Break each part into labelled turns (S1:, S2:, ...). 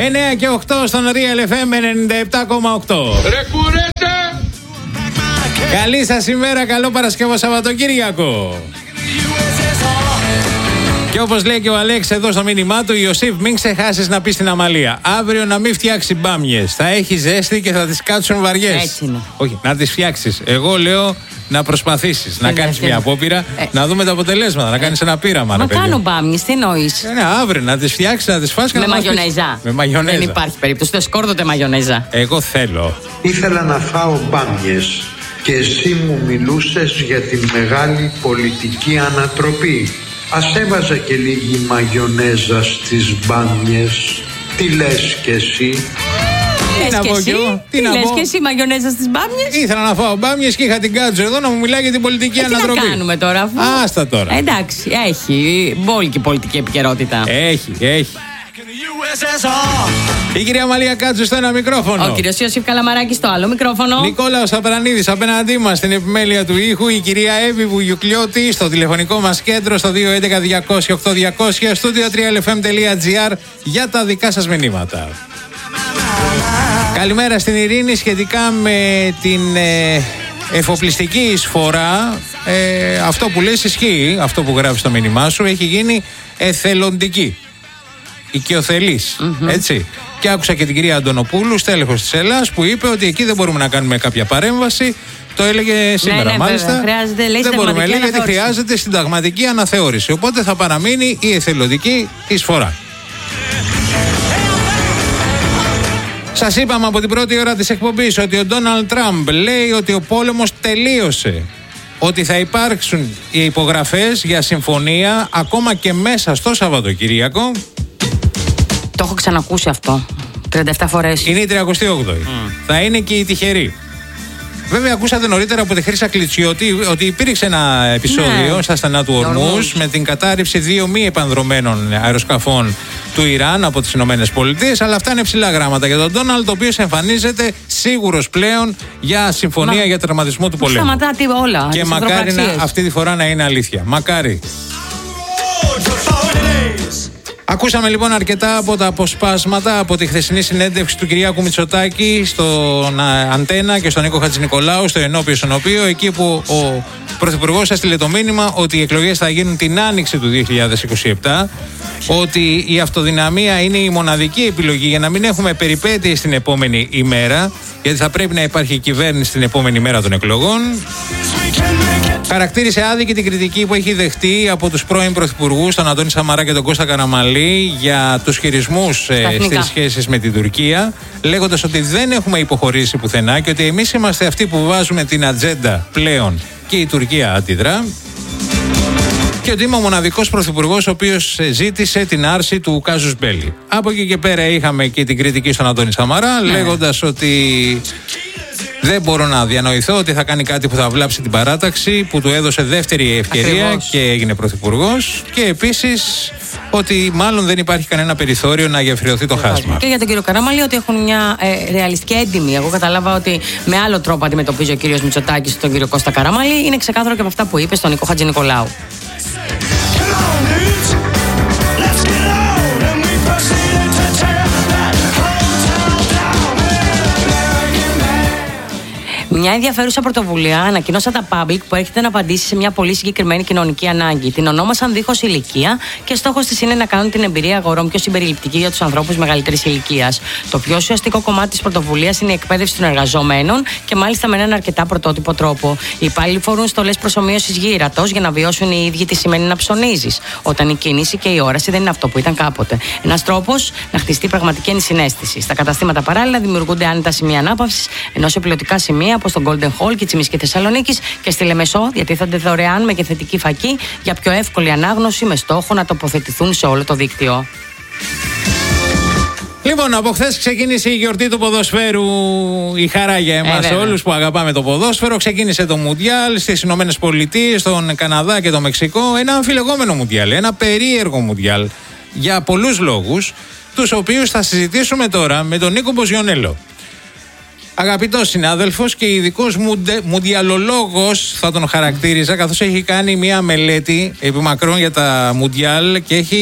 S1: 9 και 8 στον Real FM 97,8.
S2: Ρε κουρέτα!
S1: Καλή σας ημέρα, καλό Παρασκευό Σαββατοκύριακο. Και όπως λέει και ο Αλέξ εδώ στο μήνυμά του, Ιωσήφ, μην ξεχάσεις να πεις στην Αμαλία αύριο να μην φτιάξει μπάμιες. Θα έχει ζέστη και θα τις κάτσουν βαριές.
S3: Έτσι είναι.
S1: Όχι, να τις φτιάξεις. Εγώ λέω να προσπαθήσεις, να κάνεις μια απόπειρα, να δούμε τα αποτελέσματα, να κάνεις ένα πείραμα.
S3: Μα κάνω μπάμιες, τι εννοείς?
S1: Ναι, αύριο να τις φτιάξεις, να τις φας και
S3: με
S1: να
S3: μαγιονέζα.
S1: Με μαγιονέζα.
S3: Δεν υπάρχει περίπτωση, το σκόρδοτε μαγιονέζα.
S1: Εγώ θέλω.
S4: Ήθελα να φάω μπάμιες και εσύ μου μιλούσες για τη μεγάλη πολιτική ανατροπή. Ας έβαζα και λίγη μαγιονέζα στις μπάμιες. Τι λες κι εσύ?
S3: Τι λες και εσύ μαγιονέζα στις μπάμιες?
S1: Ήθελα να φάω μπάμιες και είχα την Κάτζο εδώ να μου μιλάει για την πολιτική ανατροπή.
S3: Τι να κάνουμε τώρα, αφού...
S1: Άστα τώρα.
S3: Εντάξει, έχει μπόλικη πολιτική επικαιρότητα.
S1: Έχει. Η κυρία Μαλία Κάτζου στο ένα μικρόφωνο.
S3: Ο κύριος Ιωσήφ Καλαμαράκης στο άλλο μικρόφωνο.
S1: Νικόλαος Απρανίδης απέναντί μας στην επιμέλεια του ήχου. Η κυρία Εύη Βουγιουκλιώτη στο τηλεφωνικό μας κέντρο στο 211-200-8200 studio3lfm.gr για τα δικά σας μηνύματα. Καλημέρα στην Ειρήνη σχετικά με την εφοπλιστική εισφορά. Αυτό που λες ισχύει, αυτό που γράφει στο μήνυμά σου, έχει γίνει εθελοντική. Οικειοθελής, έτσι. Και άκουσα και την κυρία Αντωνοπούλου, στέλεχος της Ελλάς, που είπε ότι εκεί δεν μπορούμε να κάνουμε κάποια παρέμβαση. Το έλεγε σήμερα, μάλιστα.
S3: Χρειάζεται, λέει,
S1: δεν μπορούμε, λέει, γιατί
S3: αναθεώρηση.
S1: χρειάζεται συνταγματική αναθεώρηση. Οπότε θα παραμείνει η εθελοντική εισφορά. Σας είπαμε από την πρώτη ώρα της εκπομπής ότι ο Ντόναλντ Τραμπ λέει ότι ο πόλεμος τελείωσε. Ότι θα υπάρξουν οι υπογραφές για συμφωνία ακόμα και μέσα στο Σαββατοκύριακο.
S3: Το έχω ξανακούσει αυτό 37 φορές.
S1: Είναι η 38η. Θα είναι και η τυχερή. Βέβαια, ακούσατε νωρίτερα από τη Χρύσα Κλιτσιώτη ότι υπήρξε ένα επεισόδιο στα στενά του Ορμούζ με την κατάρριψη 2 μη επανδρωμένων αεροσκαφών του Ιράν από τις Ηνωμένες Πολιτείες. Αλλά αυτά είναι ψηλά γράμματα για τον Ντόναλντ, ο οποίος εμφανίζεται σίγουρος πλέον για συμφωνία για τερματισμό του πολέμου.
S3: Σταματάτε όλα.
S1: Και μακάρι αυτή τη φορά να είναι αλήθεια. Μακάρι. Ακούσαμε λοιπόν αρκετά από τα αποσπάσματα από τη χθεσινή συνέντευξη του Κυριάκου Μητσοτάκη στον Αντένα και στον Νίκο Χατζηνικολάου στο ενώπιο Σωνοπείο, εκεί που ο Πρωθυπουργός έστειλε το μήνυμα ότι οι εκλογές θα γίνουν την άνοιξη του 2027, ότι η αυτοδυναμία είναι η μοναδική επιλογή για να μην έχουμε περιπέτειες την επόμενη ημέρα, γιατί θα πρέπει να υπάρχει κυβέρνηση την επόμενη μέρα των εκλογών. Χαρακτήρισε άδικη την κριτική που έχει δεχτεί από τους πρώην πρωθυπουργούς, τον Αντώνη Σαμαρά και τον Κώστα Καραμανλή, για τους χειρισμούς στις σχέσεις με την Τουρκία, λέγοντας ότι δεν έχουμε υποχωρήσει πουθενά και ότι εμείς είμαστε αυτοί που βάζουμε την ατζέντα πλέον και η Τουρκία αντιδρά. Και ότι είμαι ο μοναδικός πρωθυπουργός ο οποίος ζήτησε την άρση του κάζους μπέλι. Από εκεί και πέρα είχαμε και την κριτική στον Αντώνη Σαμαρά, λέγοντας ότι δεν μπορώ να διανοηθώ ότι θα κάνει κάτι που θα βλάψει την παράταξη, που του έδωσε δεύτερη ευκαιρία και έγινε πρωθυπουργός. Και επίσης ότι μάλλον δεν υπάρχει κανένα περιθώριο να γεφυρωθεί το χάσμα.
S3: Και για τον κύριο Καραμανλή ότι έχουν μια ρεαλιστική έντιμη. Εγώ κατάλαβα ότι με άλλο τρόπο αντιμετωπίζει ο κύριος Μητσοτάκης τον κύριο Κώστα Καραμανλή. Είναι ξεκάθαρο και από αυτά που είπε στον Νίκο Χατζηνικολάου. Μια ενδιαφέρουσα πρωτοβουλία ανακοινώσαν τα Public που έρχεται να απαντήσει σε μια πολύ συγκεκριμένη κοινωνική ανάγκη. Την ονόμασαν δίχως ηλικία και στόχος της είναι να κάνουν την εμπειρία αγορών πιο συμπεριληπτική για τους ανθρώπους μεγαλύτερης ηλικίας. Το πιο ουσιαστικό κομμάτι της πρωτοβουλίας είναι η εκπαίδευση των εργαζομένων και μάλιστα με έναν αρκετά πρωτότυπο τρόπο. Οι υπάλληλοι φορούν στολές προσομοίωσης γύρατος για να βιώσουν οι ίδιοι τι σημαίνει να ψωνίζεις, όταν η κίνηση και η όραση δεν είναι αυτό που ήταν κάποτε. Ένας τρόπος να χτιστεί πραγματική ενσυναίσθηση. Στα καταστήματα παράλληλα δημιουργούνται άνετα σημεία ανάπαυσης, ενώ σε πιλωτικά σημεία όπως στο Golden Hall, Κιτσιμής και Θεσσαλονίκης και στη Λεμεσό διατίθενται δωρεάν με θετική φακή για πιο εύκολη ανάγνωση με στόχο να τοποθετηθούν σε όλο το δίκτυο.
S1: Λοιπόν, από χθες ξεκίνησε η γιορτή του ποδοσφαίρου, η χαρά για εμάς όλους που αγαπάμε το ποδόσφαιρο. Ξεκίνησε το Μουντιάλ στις Ηνωμένες Πολιτείες, στον Καναδά και το Μεξικό. Ένα αμφιλεγόμενο Μουντιάλ, ένα περίεργο Μουντιάλ για πολλούς λόγους, τους οποίους θα συζητήσουμε τώρα με τον Νίκο Μποζιονέλο. Αγαπητός συνάδελφος και ειδικός μουντιαλολόγος θα τον χαρακτήριζα, καθώς έχει κάνει μια μελέτη επί μακρόν για τα Μουντιάλ και έχει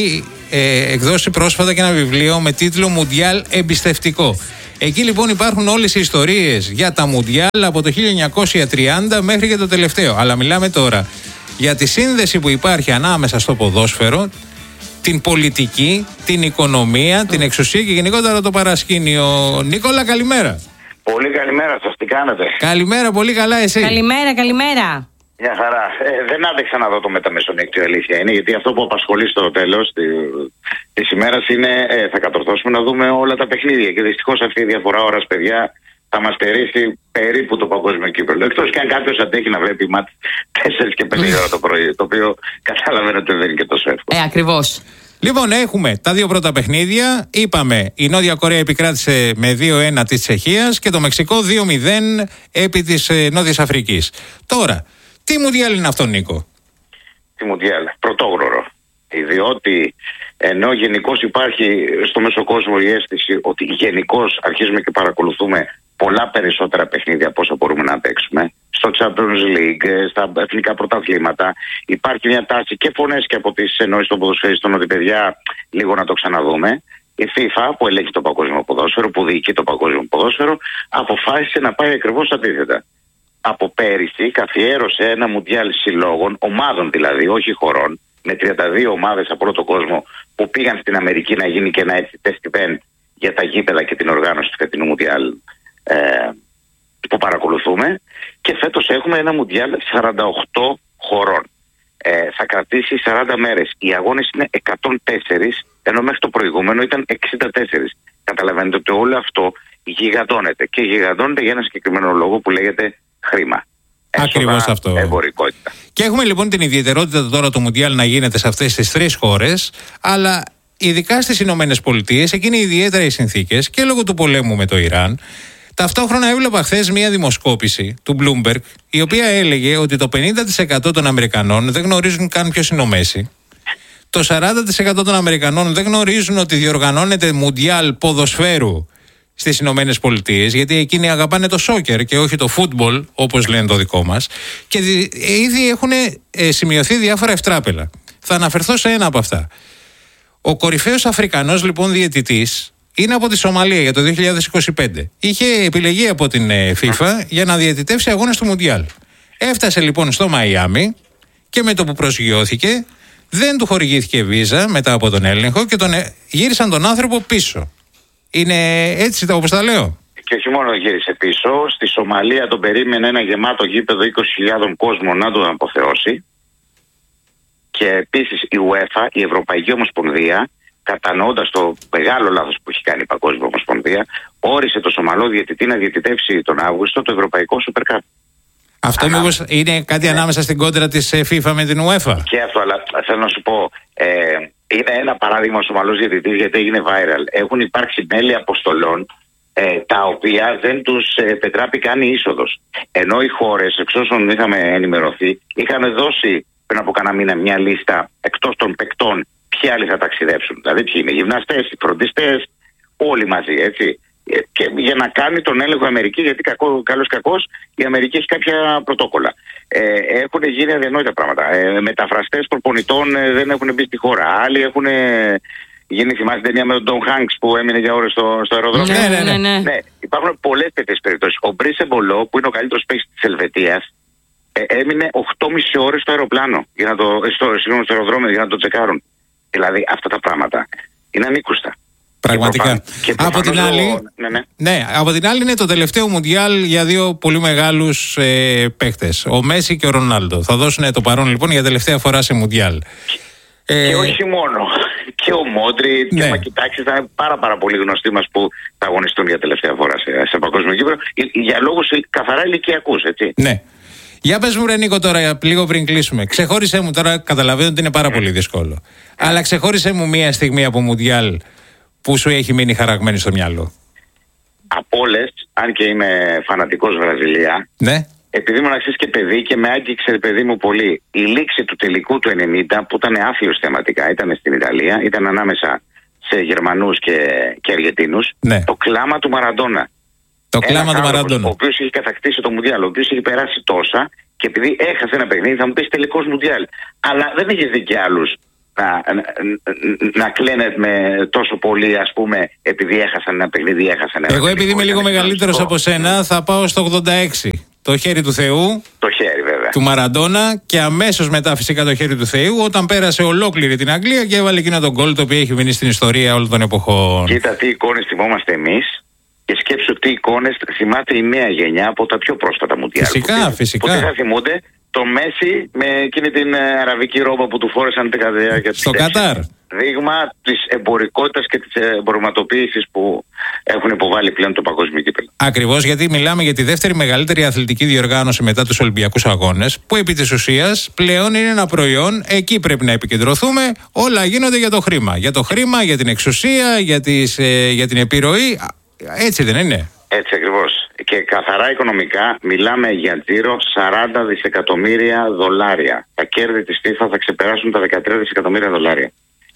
S1: εκδώσει πρόσφατα και ένα βιβλίο με τίτλο «Μουντιάλ εμπιστευτικό». Εκεί λοιπόν υπάρχουν όλες οι ιστορίες για τα Μουντιάλ από το 1930 μέχρι και το τελευταίο. Αλλά μιλάμε τώρα για τη σύνδεση που υπάρχει ανάμεσα στο ποδόσφαιρο, την πολιτική, την οικονομία, την εξουσία και γενικότερα το παρασκήνιο. Νίκολα, καλημέρα.
S2: Πολύ καλημέρα σας, τι κάνετε?
S1: Καλημέρα, πολύ καλά, εσύ?
S3: Καλημέρα.
S2: Μια χαρά. Δεν άντεξα να δω το μεταμεσονύκτιο, αλήθεια είναι, γιατί αυτό που απασχολεί στο τέλος της ημέρας είναι θα κατορθώσουμε να δούμε όλα τα παιχνίδια. Και δυστυχώς αυτή η διαφορά ώρας, παιδιά, θα μας στερήσει περίπου το παγκόσμιο κύπελλο. Εκτός και αν κάποιος αντέχει να βλέπει μάτς 4 και 5 ώρα το πρωί, το οποίο καταλαβαίνω ότι δεν είναι και τόσο εύκολο.
S3: Ακριβώς.
S1: Λοιπόν, έχουμε τα δύο πρώτα παιχνίδια. Είπαμε, η Νότια Κορέα επικράτησε με 2-1 της Τσεχίας και το Μεξικό 2-0 επί της Νότιας Αφρικής. Τώρα, τι Μουντιάλ είναι αυτό, Νίκο?
S2: Τι Μουντιάλ? Πρωτόγνωρο. Διότι ενώ γενικώς υπάρχει στο μεσοκόσμο η αίσθηση ότι γενικώς αρχίζουμε και παρακολουθούμε πολλά περισσότερα παιχνίδια από όσα μπορούμε να αντέξουμε, στο Champions League, στα εθνικά πρωταθλήματα, υπάρχει μια τάση και φωνές και από τις εννοήσεις των ποδοσφαιριστών ότι παιδιά λίγο να το ξαναδούμε. Η FIFA που ελέγχει το παγκόσμιο ποδόσφαιρο, που διοικεί το παγκόσμιο ποδόσφαιρο, αποφάσισε να πάει ακριβώς αντίθετα. Από πέρυσι καθιέρωσε ένα Μουντιάλ συλλόγων, ομάδων δηλαδή, όχι χωρών, με 32 ομάδες από όλο τον κόσμο που πήγαν στην Αμερική να γίνει και ένα έτσι test event για τα γήπεδα και την οργάνωση του φετινού Μουντιάλ που παρακολουθούμε. Και φέτος έχουμε ένα Μουντιάλ 48 χωρών. Θα κρατήσει 40 μέρες. Οι αγώνες είναι 104, ενώ μέχρι το προηγούμενο ήταν 64. Καταλαβαίνετε ότι όλο αυτό γιγαντώνεται. Και γιγαντώνεται για ένα συγκεκριμένο λόγο που λέγεται χρήμα.
S1: Ακριβώς αυτό.
S2: Εμπορικότητα.
S1: Και έχουμε λοιπόν την ιδιαιτερότητα τώρα το Μουντιάλ να γίνεται σε αυτές τις 3 χώρες, αλλά ειδικά στις Ηνωμένες Πολιτείες, εκεί είναι ιδιαίτερα οι συνθήκες και λόγω του πολέμου με το Ιράν. Ταυτόχρονα έβλεπα χθες μία δημοσκόπηση του Bloomberg, η οποία έλεγε ότι το 50% των Αμερικανών δεν γνωρίζουν καν ποιος είναι ο Μέση. Το 40% των Αμερικανών δεν γνωρίζουν ότι διοργανώνεται Μουντιάλ ποδοσφαίρου στις Ηνωμένες Πολιτείες, γιατί εκείνοι αγαπάνε το σόκερ και όχι το φούτμπολ, όπως λένε το δικό μας. Και ήδη έχουν σημειωθεί διάφορα ευτράπελα. Θα αναφερθώ σε ένα από αυτά. Ο κορυφαίος Αφρικανός λοιπόν διαιτητής είναι από τη Σομαλία για το 2025. Είχε επιλεγεί από την FIFA για να διαιτητεύσει αγώνες του Μουντιάλ. Έφτασε λοιπόν στο Μαϊάμι και με το που προσγειώθηκε δεν του χορηγήθηκε βίζα μετά από τον έλεγχο και γύρισαν τον άνθρωπο πίσω. Είναι έτσι όπως τα λέω?
S2: Και όχι μόνο γύρισε πίσω, στη Σομαλία τον περίμενε ένα γεμάτο γήπεδο 20.000 κόσμο να τον αποθεώσει. Και επίσης η UEFA, η Ευρωπαϊκή Ομοσπονδία, κατανοώντας το μεγάλο λάθος που έχει κάνει η Παγκόσμια Ομοσπονδία, όρισε το Σομαλό διαιτητή να διαιτητεύσει τον Αύγουστο το Ευρωπαϊκό Super Cup.
S1: Αυτό μήπως είναι κάτι ανάμεσα στην κόντρα της FIFA με την UEFA?
S2: Και αυτό, αλλά θέλω να σου πω, είναι ένα παράδειγμα ο Σομαλός διαιτητής γιατί έγινε viral. Έχουν υπάρξει μέλη αποστολών τα οποία δεν τους πετράπει καν η είσοδος. Ενώ οι χώρες, εξ όσων είχαμε ενημερωθεί, είχαν δώσει πριν από κάνα μήνα μια λίστα εκτός των παικτών ποιοι άλλοι θα ταξιδέψουν. Δηλαδή ποιοι είναι, γυμναστές, οι φροντιστές, όλοι μαζί, έτσι. Και για να κάνει τον έλεγχο Αμερική, γιατί καλώς κακώς η Αμερική έχει κάποια πρωτόκολλα. Έχουν γίνει αδιανόητα πράγματα. Μεταφραστές προπονητών δεν έχουν μπει στη χώρα. Άλλοι έχουν γίνει, θυμάστε την ταινία με τον Tom Hanks που έμεινε για ώρες στο αεροδρόμιο? Ναι. Υπάρχουν πολλές τέτοιες περιπτώσεις. Ο Μπρίσε Μπολό, που είναι ο καλύτερος παίκτης της Ελβετίας, έμεινε 8,5 ώρες στο αεροπλάνο, στο αεροδρόμιο για να το τσεκάρουν. Δηλαδή αυτά τα πράγματα είναι ανήκουστα.
S1: Πραγματικά. Από την άλλη, από την άλλη είναι το τελευταίο Μουντιάλ για δύο πολύ μεγάλους παίκτες, ο Μέση και ο Ρονάλντο. Θα δώσουν το παρόν λοιπόν για τελευταία φορά σε Μουντιάλ.
S2: Και όχι μόνο. Και ο Μόντριτ, και μα κοιτάξει, θα είναι πάρα πολύ γνωστοί μας που θα αγωνιστούν για τελευταία φορά σε παγκόσμιο κύπελλο, για λόγους καθαρά ηλικιακούς, έτσι.
S1: Ναι. Για πες μου ρε Νίκο τώρα, λίγο πριν κλείσουμε. Ξεχώρισε μου τώρα, καταλαβαίνω ότι είναι πάρα πολύ δύσκολο. Αλλά ξεχώρισε μου μία στιγμή από Μουντιάλ που σου έχει μείνει χαραγμένη στο μυαλό.
S2: Από όλες, αν και είμαι φανατικός Βραζιλία,
S1: ναι.
S2: Επειδή ήμουν αξίς και παιδί και με άγγιξε παιδί μου πολύ, η λήξη του τελικού του 90 που ήταν άθλιος θεματικά, ήταν στην Ιταλία, ήταν ανάμεσα σε Γερμανούς και Αργεντίνους, ναι. Το κλάμα του Μαραντόνα.
S1: Το κλάμα του Μαραντόνα.
S2: Ο οποίος είχε κατακτήσει το Μουντιάλ, ο οποίος είχε περάσει τόσα και επειδή έχασε ένα παιχνίδι θα μου πεις τελικός Μουντιάλ. Αλλά δεν έχεις δει και άλλους να κλαίνε με τόσο πολύ, ας πούμε, επειδή έχασαν ένα παιχνίδι,
S1: Εγώ επειδή είμαι λίγο μεγαλύτερος από σένα, θα πάω στο 86. Το χέρι του Θεού.
S2: Το χέρι, βέβαια.
S1: Του Μαραντόνα, και αμέσως μετά φυσικά το χέρι του Θεού, όταν πέρασε ολόκληρη την Αγγλία και έβαλε εκείνο τον γκολ το οποίο έχει μείνει στην ιστορία όλων των εποχών.
S2: Κοίτα τι εικόνες θυμόμαστε εμείς, και σκέψου τι εικόνες θυμάται η νέα γενιά από τα πιο πρόσφατα μουντιάλ.
S1: Φυσικά.
S2: Που θα θυμούνται το Μέση με εκείνη την αραβική ρόμπα που του φόρεσαν την καρδιά
S1: στο Κατάρ.
S2: Δείγμα της εμπορικότητας και της εμπορευματοποίησης που έχουν υποβάλει πλέον το παγκόσμιο κύπελλο.
S1: Ακριβώς, γιατί μιλάμε για τη δεύτερη μεγαλύτερη αθλητική διοργάνωση μετά τους Ολυμπιακούς Αγώνες, που επί της ουσίας πλέον είναι ένα προϊόν, εκεί πρέπει να επικεντρωθούμε. Όλα γίνονται για το χρήμα. Για το χρήμα, για την εξουσία, για την επιρροή. Έτσι δεν είναι?
S2: Έτσι ακριβώς. Και καθαρά οικονομικά μιλάμε για τζίρο 40 δισεκατομμύρια δολάρια. Τα κέρδη της FIFA θα ξεπεράσουν τα 13 δισεκατομμύρια δολάρια.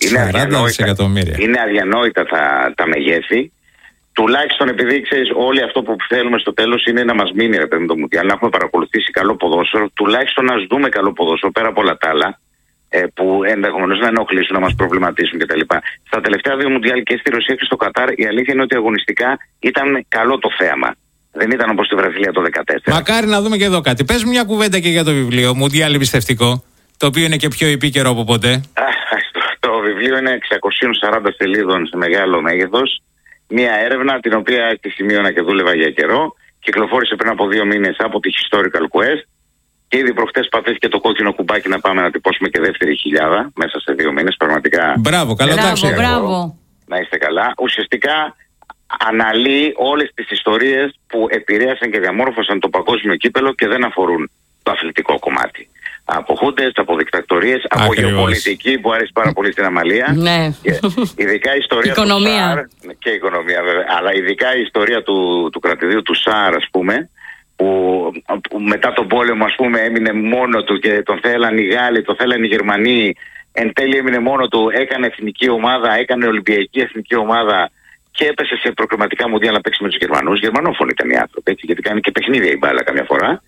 S2: Είναι αδιανόητα τα μεγέθη. Τουλάχιστον επειδή ξέρεις, όλοι αυτό που θέλουμε στο τέλος είναι να μας μείνει, ρε παιδί, το Μουντιάλ, να έχουμε παρακολουθήσει καλό ποδόσφαιρο, τουλάχιστον να δούμε καλό ποδόσφαιρο πέρα από όλα τα άλλα, που ενδεχομένως να ενοχλήσουν, να μας προβληματίσουν κτλ. Στα τελευταία δύο Μουντιάλ, και στη Ρωσία και στο Κατάρ, η αλήθεια είναι ότι αγωνιστικά ήταν καλό το θέαμα. Δεν ήταν όπως στη Βραζιλία το 2014.
S1: Μακάρι να δούμε και εδώ κάτι. Πες μια κουβέντα και για το βιβλίο Μουντιάλ Εμπιστευτικό, το οποίο είναι και πιο επίκαιρο από ποτέ.
S2: Το βιβλίο είναι 640 σελίδων σε μεγάλο μέγεθος. Μια έρευνα την οποία τη σημείωνα και δούλευα για καιρό. Κυκλοφόρησε πριν από 2 μήνες από τη Historical Quest. Και ήδη προχτές πατήθηκε το κόκκινο κουμπάκι να πάμε να τυπώσουμε και δεύτερη χιλιάδα μέσα σε 2 μήνες. Πραγματικά.
S1: Μπράβο, καλά τα ξέρετε.
S2: Να είστε καλά. Ουσιαστικά αναλύει όλες τις ιστορίες που επηρέασαν και διαμόρφωσαν το παγκόσμιο κύπελλο και δεν αφορούν το αθλητικό κομμάτι. Από χούντες, από δικτακτορίες, από γεωπολιτική που άρεσε πάρα πολύ στην Αμαλία.
S3: Ναι.
S2: Ειδικά η ιστορία του ΣΑΡ. Και η οικονομία βέβαια. Αλλά ειδικά η ιστορία του κρατηδίου του ΣΑΡ, ας πούμε, που μετά τον πόλεμο, ας πούμε, έμεινε μόνο του και τον θέλαν οι Γάλλοι, τον θέλαν οι Γερμανοί. Εν τέλει έμεινε μόνο του, έκανε εθνική ομάδα, έκανε ολυμπιακή εθνική ομάδα και έπεσε σε προκριματικά μουντιάλ να παίξει με τους Γερμανούς. Γερμανόφωνοι ήταν οι άνθρωποι, έτσι, γιατί κάνει και παιχνίδια η μπάλα καμιά φορά.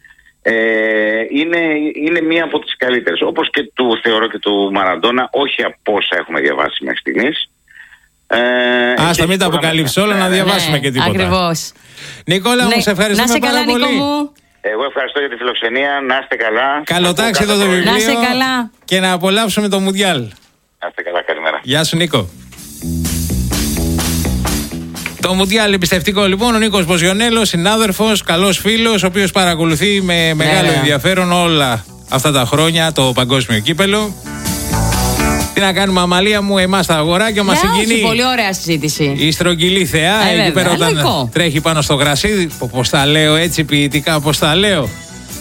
S2: Είναι μία από τις καλύτερες. Όπως και θεωρώ και του Μαραντόνα, όχι από όσα έχουμε διαβάσει μέχρι στιγμής.
S1: Άστα, μην τα αποκαλύψεις όλα, να διαβάσουμε και τίποτα.
S3: Ακριβώς.
S1: Νικόλα μου, σε ευχαριστούμε πάρα πολύ.
S2: Εγώ ευχαριστώ για τη φιλοξενία. Να είστε καλά.
S1: Καλοτάξιδο το βιβλίο.
S3: Να είστε καλά.
S1: Και να απολαύσουμε το Μουντιάλ.
S2: Να είστε καλά, καλημέρα.
S1: Γεια σου, Νίκο. Το Μουντιάλ Εμπιστευτικό, λοιπόν, ο Νίκος Μποζιονέλος, συνάδελφος, καλός φίλος, ο οποίος παρακολουθεί με μεγάλο ενδιαφέρον όλα αυτά τα χρόνια το παγκόσμιο κύπελλο. Τι να κάνουμε, Αμαλία μου, εμάς τα αγοράκια μας συγκινεί.
S3: Πολύ ωραία συζήτηση.
S1: Η στρογγυλή θεά, εκεί πέρα όταν τρέχει πάνω στο γρασίδι. Πώς τα λέω έτσι ποιητικά, πώς τα λέω.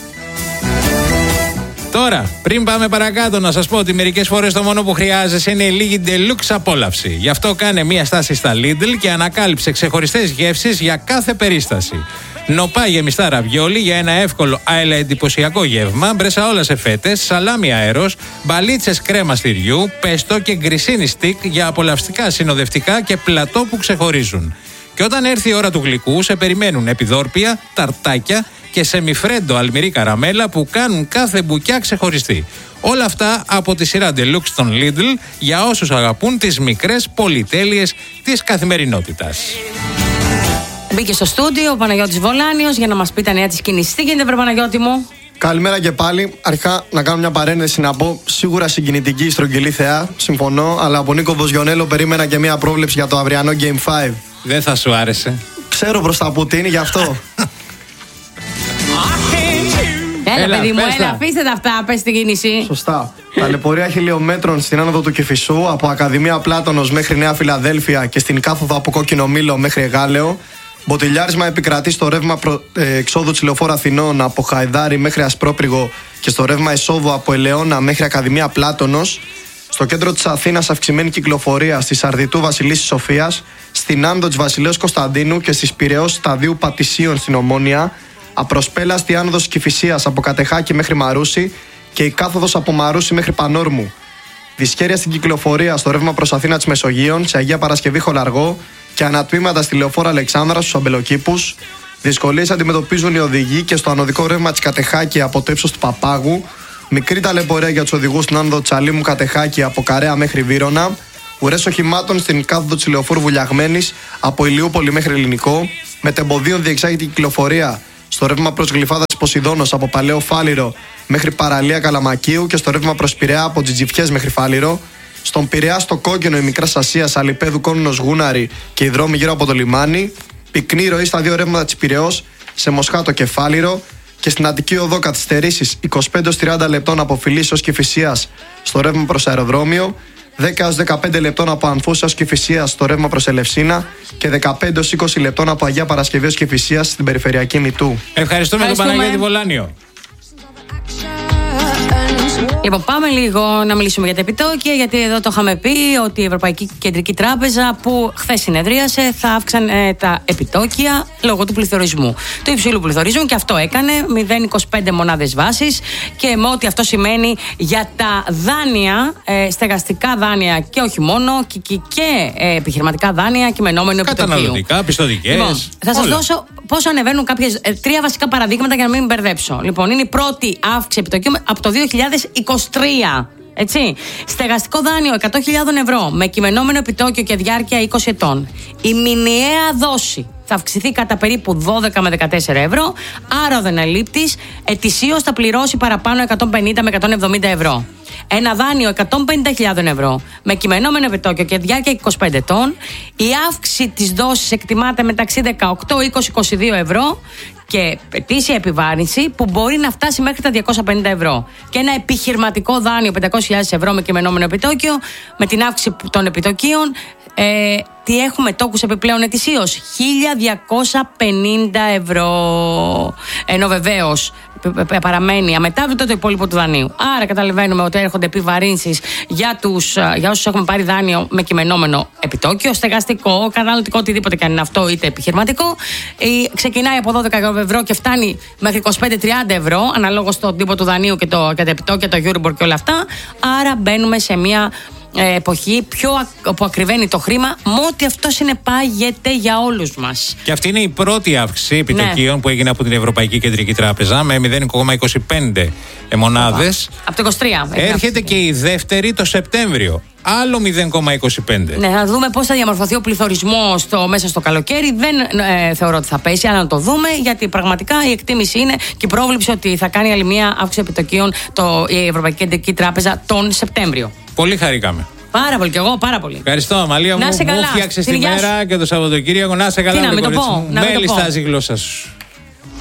S1: Τώρα, πριν πάμε παρακάτω, να σας πω ότι μερικές φορές το μόνο που χρειάζεσαι είναι λίγη deluxe απόλαυση. Γι' αυτό κάνε μία στάση στα Lidl και ανακάλυψε ξεχωριστές γεύσεις για κάθε περίσταση. Νοπά γεμιστά ραβιόλι για ένα εύκολο αλλά εντυπωσιακό γεύμα, μπρεσαόλα σε φέτες, σαλάμι αέρος, μπαλίτσες κρέμα στυριού, πέστο και γκρισίνι στικ για απολαυστικά συνοδευτικά και πλατό που ξεχωρίζουν. Και όταν έρθει η ώρα του γλυκού, σε περιμένουν επιδόρπια, ταρτάκια και σεμιφρέντο αλμυρή καραμέλα που κάνουν κάθε μπουκιά ξεχωριστή. Όλα αυτά από τη σειρά Deluxe των Lidl για όσους αγαπούν τις μικρές πολυτέλειες της καθημερινότητας.
S3: Μπήκε στο στούντιο ο Παναγιώτης Βολάνιος για να μας πει τα νέα της κίνησης. Τι γίνεται, βρε Παναγιώτη μου?
S5: Καλημέρα και πάλι. Αρχικά να κάνω μια παρένθεση να πω σίγουρα συγκινητική η στρογγυλή θεά. Συμφωνώ, αλλά από Νίκο Μποζιονέλο περίμενα και μια πρόβλεψη για το αυριανό Game 5.
S1: Δεν θα σου άρεσε.
S5: Ξέρω προς τα που είναι, γι' αυτό.
S3: Έλα, παιδί μου, αφήστε τα αυτά, πες την κίνηση.
S5: Σωστά. Ταλαιπωρία χιλιομέτρων στην άνοδο του Κηφισού, από Ακαδημία Πλάτωνος μέχρι Νέα Φιλαδέλφια και στην κάθοδο από Κόκκινο Μήλο μέχρι Εγάλεο. Μποτιλιάρισμα επικρατεί στο ρεύμα εξόδου της Λεωφόρου Αθηνών από Χαϊδάρι μέχρι Ασπρόπριγο και στο ρεύμα εισόδου από Ελαιώνα μέχρι Ακαδημία Πλάτωνος. Στο κέντρο της Αθήνας αυξημένη κυκλοφορία στη Σαρδιτού Βασιλίσσης Σοφίας, στην άνοδο της Βασιλέως Κωνσταντίνου και στις Πειραιώς Σταδίου Πατησίων στην Ομόνια. Απροσπέλαστη άνοδος Κηφισίας από Κατεχάκη μέχρι Μαρούσι και η κάθοδος από Μαρούσι μέχρι Πανόρμου. Δυσχέρεια στην κυκλοφορία στο ρεύμα προς Αθήνα της Μεσογείων, σε Αγία Παρασκευή Χολαργό και ανατμήματα στη Λεωφόρο Αλεξάνδρα στους Αμπελοκήπους. Δυσκολίες αντιμετωπίζουν οι οδηγοί και στο ανωδικό ρεύμα της Κατεχάκη από το ύψος του Παπάγου. Μικρή ταλαιπωρία για τους οδηγούς στην άνοδο Τσαλίμου Κατεχάκη από Καρέα μέχρι Βύρωνα. Ουρές οχημάτων στην κάθοδο της Λεωφόρου Βουλιαγμένης από Ηλιούπολη μέχρι Ελληνικό. Μετεμποδίων διεξάγεται η κυκλοφορία στο ρεύμα προς Γλυφάδα της Ποσειδώνος από Παλαιό Φάληρο μέχρι Παραλία Καλαμακίου και στο ρεύμα προς Πειραιά από Τζιτζιφιές μέχρι Φάληρο. Στον Πειραιά στο Κόκκινο η Μικράς Ασίας, Αλιπέδου, Κόνινος, Γούναρη και οι δρόμοι γύρω από το λιμάνι. Πυκνή ροή στα δύο ρεύματα της Πειραιώς σε Μοσχάτο και Φάληρο. Και στην Αττική Οδό καθυστερήσεις 25-30 λεπτών από Φιλής ως Κηφισίας στο ρεύμα προς αεροδρόμιο. 10-15 λεπτών από Ανθούς ως Κηφισίας στο ρεύμα προς Ελευσίνα και 15-20 λεπτών από Αγία Παρασκευή ως Κηφισίας στην περιφερειακή Μητού.
S1: Ευχαριστούμε τον Παναγιώτη Βολάνιο.
S3: Λοιπόν, πάμε λίγο να μιλήσουμε για τα επιτόκια, γιατί εδώ το είχαμε πει ότι η Ευρωπαϊκή Κεντρική Τράπεζα που χθες συνεδρίασε θα αύξανε τα επιτόκια λόγω του πληθωρισμού. Του υψηλού πληθωρισμού, και αυτό έκανε 0,25 μονάδες βάσης, και με ό,τι αυτό σημαίνει για τα δάνεια, στεγαστικά δάνεια και όχι μόνο, και επιχειρηματικά δάνεια κειμενόμενο επιτοκίου.
S1: Καταναλωτικά, πιστωτικές.
S3: Λοιπόν, θα σας δώσω πώς ανεβαίνουν τρία βασικά παραδείγματα για να μην μπερδέψω. Λοιπόν, είναι η πρώτη αύξηση επιτοκίου από το 2023. Έτσι. Στεγαστικό δάνειο 100.000 ευρώ με κειμενόμενο επιτόκιο και διάρκεια 20 ετών. Η μηνιαία δόση θα αυξηθεί κατά περίπου 12 με 14 ευρώ. Άρα ο δανειολήπτης ετησίως θα πληρώσει παραπάνω 150 με 170 ευρώ. Ένα δάνειο 150.000 ευρώ με κειμενόμενο επιτόκιο και διάρκεια 25 ετών, η αύξηση της δόσης εκτιμάται μεταξύ 18, 20, 22 ευρώ και ετήσια επιβάρυνση που μπορεί να φτάσει μέχρι τα 250 ευρώ. Και ένα επιχειρηματικό δάνειο 500.000 ευρώ με κειμενόμενο επιτόκιο, με την αύξηση των επιτοκίων, τι έχουμε τόκους επιπλέον ετησίως 1.250 ευρώ. Ενώ βεβαίως παραμένει αμετάβλητο το υπόλοιπο του δανείου. Άρα καταλαβαίνουμε ότι έρχονται επιβαρύνσεις για όσους έχουμε πάρει δάνειο με κειμενόμενο επιτόκιο, στεγαστικό, καταναλωτικό, οτιδήποτε και αν είναι αυτό, είτε επιχειρηματικό. Ξεκινάει από 12 ευρώ και φτάνει μέχρι 25-30 ευρώ, αναλόγως στον τύπο του δανείου και τα επιτόκια, το Euribor και όλα αυτά. Άρα μπαίνουμε σε μια εποχή που ακριβένει το χρήμα, με ό,τι αυτό συνεπάγεται για όλους μας.
S1: Και αυτή είναι η πρώτη αύξηση επιτοκίων που έγινε από την Ευρωπαϊκή Κεντρική Τράπεζα με 0,25 μονάδες.
S3: Από το 23.
S1: Έρχεται και η δεύτερη το Σεπτέμβριο. Άλλο 0,25.
S3: Ναι, να δούμε πώς θα διαμορφωθεί ο πληθωρισμός μέσα στο καλοκαίρι. Δεν θεωρώ ότι θα πέσει, αλλά να το δούμε, γιατί πραγματικά η εκτίμηση είναι και η πρόβλεψη ότι θα κάνει άλλη μία αύξηση επιτοκίων η Ευρωπαϊκή Κεντρική Τράπεζα τον Σεπτέμβριο.
S1: Πολύ χαρήκαμε.
S3: Πάρα πολύ, και εγώ πάρα πολύ.
S1: Ευχαριστώ, Αμαλία μου. Μου φτιάξες τη μέρα και το Σαββατοκύριακο. Να σε καλά,
S3: να μην το πω.
S1: Μέλη στάζει η γλώσσα σου.